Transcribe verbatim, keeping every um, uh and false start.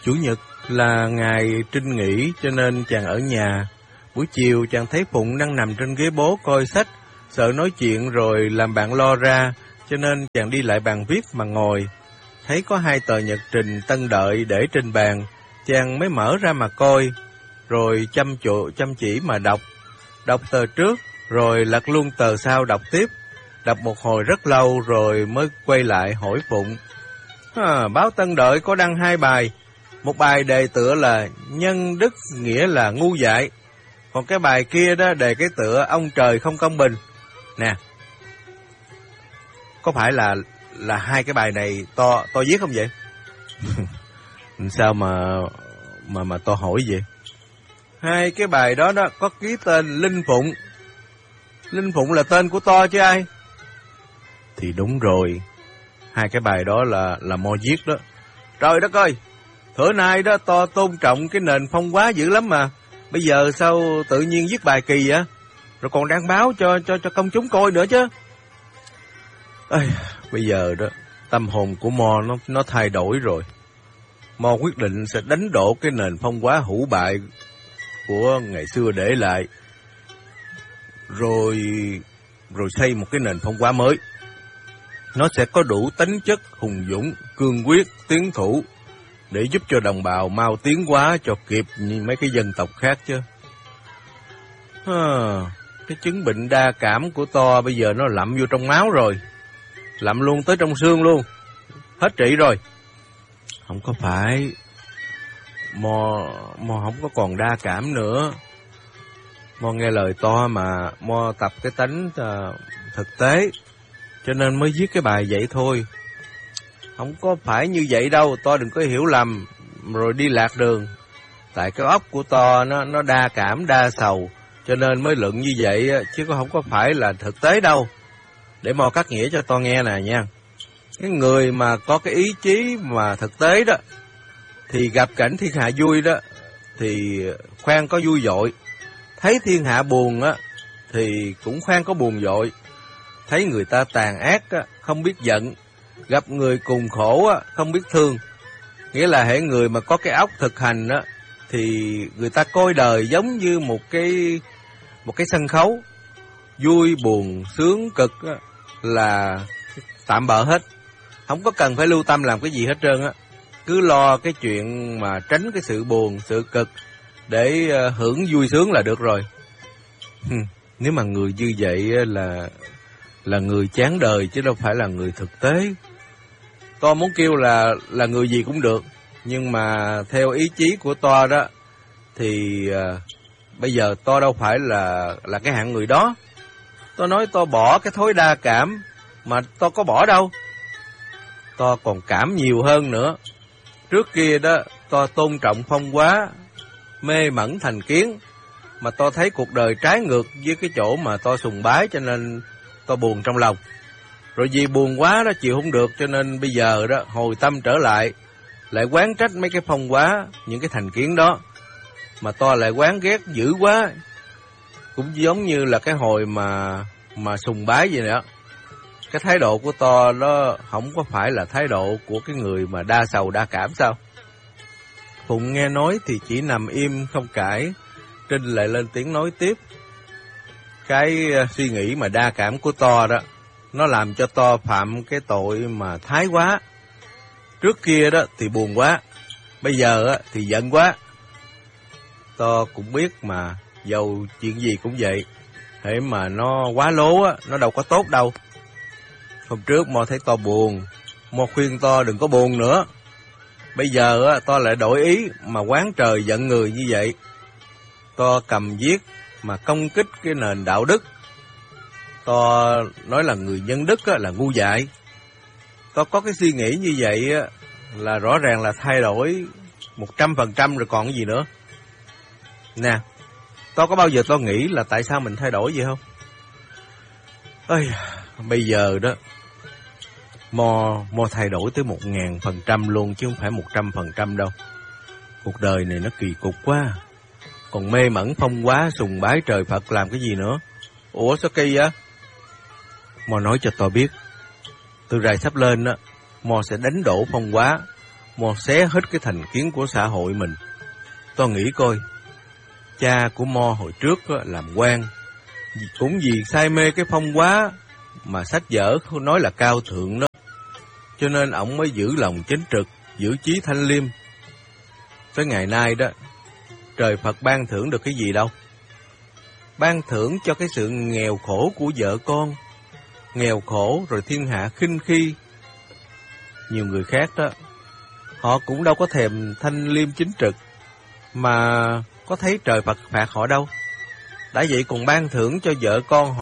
Chủ nhật là ngày Trinh nghỉ cho nên chàng ở nhà. Buổi chiều chàng thấy Phụng đang nằm trên ghế bố coi sách, sợ nói chuyện rồi làm bạn lo ra, cho nên chàng đi lại bàn viết mà ngồi. Thấy có hai tờ nhật trình Tân Đợi để trên bàn, chàng mới mở ra mà coi, rồi chăm chỗ chăm chỉ mà đọc. Đọc tờ trước, rồi lật luôn tờ sau đọc tiếp. Đọc một hồi rất lâu rồi mới quay lại hỏi Phụng. À, báo Tân Đợi có đăng hai bài. Một bài đề tựa là nhân đức nghĩa là ngu dại. Còn cái bài kia đó đề cái tựa ông trời không công bình. Nè, có phải là là hai cái bài này to to viết không vậy? Sao mà mà mà to hỏi vậy? Hai cái bài đó đó có ký tên Linh Phụng. Linh Phụng là tên của to chứ ai? Thì đúng rồi. Hai cái bài đó là là Mo viết đó. Trời đất ơi, thở nay đó to tôn trọng cái nền phong hóa dữ lắm mà. Bây giờ sao tự nhiên viết bài kỳ vậy? Rồi còn đăng báo cho cho cho công chúng coi nữa chứ. Ây, bây giờ đó tâm hồn của Mo nó nó thay đổi rồi. Mo quyết định sẽ đánh đổ cái nền phong hóa hủ bại của ngày xưa để lại, rồi rồi xây một cái nền phong hóa mới. Nó sẽ có đủ tính chất hùng dũng, cương quyết, tiến thủ để giúp cho đồng bào mau tiến hóa cho kịp như mấy cái dân tộc khác chứ. À, cái chứng bệnh đa cảm của to bây giờ nó lặm vô trong máu rồi, lặm luôn tới trong xương luôn, hết trị rồi. Không có phải, Mo Mo không có còn đa cảm nữa. Mo nghe lời to mà Mo tập cái tánh uh, thực tế, cho nên mới viết cái bài vậy thôi. Không có phải như vậy đâu, to đừng có hiểu lầm rồi đi lạc đường. Tại cái óc của to nó nó đa cảm, đa sầu, cho nên mới luận như vậy, chứ không có phải là thực tế đâu. Để Mo cắt nghĩa cho to nghe nè nha. Cái người mà có cái ý chí mà thực tế đó, thì gặp cảnh thiên hạ vui đó, thì khoan có vui dội. Thấy thiên hạ buồn á, thì cũng khoan có buồn dội. Thấy người ta tàn ác á, không biết giận. Gặp người cùng khổ á, không biết thương. Nghĩa là hễ người mà có cái óc thực hành á, thì người ta coi đời giống như một cái một cái sân khấu. Vui, buồn, sướng, cực á, là tạm bợ hết. Không có cần phải lưu tâm làm cái gì hết trơn á. Cứ lo cái chuyện mà tránh cái sự buồn, sự cực để hưởng vui sướng là được rồi. Nếu mà người như vậy là là người chán đời chứ đâu phải là người thực tế. To muốn kêu là là người gì cũng được, nhưng mà theo ý chí của to đó thì uh, bây giờ to đâu phải là là cái hạng người đó. To nói to bỏ cái thói đa cảm, mà to có bỏ đâu. To còn cảm nhiều hơn nữa. Trước kia đó to tôn trọng phong hóa, mê mẩn thành kiến, mà to thấy cuộc đời trái ngược với cái chỗ mà to sùng bái, cho nên to buồn trong lòng. Rồi vì buồn quá đó chịu không được, cho nên bây giờ đó hồi tâm trở lại, lại quán trách mấy cái phong hóa, những cái thành kiến đó. Mà to lại quán ghét dữ quá, cũng giống như là cái hồi mà mà sùng bái vậy nữa. Cái thái độ của to đó không có phải là thái độ của cái người mà đa sầu đa cảm sao? Phụng nghe nói thì chỉ nằm im không cãi. Trinh lại lên tiếng nói tiếp. Cái suy nghĩ mà đa cảm của to đó, nó làm cho to phạm cái tội mà thái quá. Trước kia đó thì buồn quá, bây giờ thì giận quá. To cũng biết mà, dầu chuyện gì cũng vậy, hễ mà nó quá lố á, nó đâu có tốt đâu. Hôm trước Mo thấy to buồn, Mo khuyên to đừng có buồn nữa. Bây giờ á, to lại đổi ý mà quán trời giận người như vậy. To cầm viết mà công kích cái nền đạo đức. To nói là người nhân đức á, là ngu dại. To có cái suy nghĩ như vậy á, là rõ ràng là thay đổi một trăm phần trăm rồi còn cái gì nữa. Nè, to có bao giờ to nghĩ là tại sao mình thay đổi vậy không? Ây, bây giờ đó Mo, Mo thay đổi tới một ngàn phần trăm luôn, chứ không phải một trăm phần trăm đâu. Cuộc đời này nó kỳ cục quá. Còn mê mẩn phong hóa, sùng bái trời Phật làm cái gì nữa? Ủa sao kỳ vậy? Mo nói cho to biết, từ rày sắp lên đó, Mo sẽ đánh đổ phong hóa. Mo xé hết cái thành kiến của xã hội mình. Tôi nghĩ coi, cha của Mo hồi trước làm quan, cũng vì say mê cái phong hóa mà sách vở không nói là cao thượng đó, cho nên ổng mới giữ lòng chính trực, giữ chí thanh liêm. Tới ngày nay đó, trời Phật ban thưởng được cái gì đâu. Ban thưởng cho cái sự nghèo khổ của vợ con, nghèo khổ rồi thiên hạ khinh khi. Nhiều người khác đó, họ cũng đâu có thèm thanh liêm chính trực, mà có thấy trời Phật phạt họ đâu. Đã vậy còn ban thưởng cho vợ con họ